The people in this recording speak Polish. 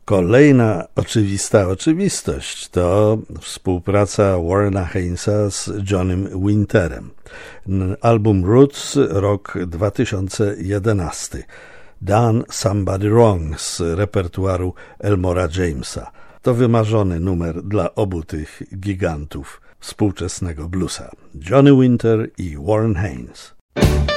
Kolejna oczywista oczywistość to współpraca Warrena Hainesa z Johnnym Winterem. Album Roots, rok 2011. Done Somebody Wrong z repertuaru Elmora Jamesa. To wymarzony numer dla obu tych gigantów współczesnego bluesa. Johnny Winter i Warren Haynes.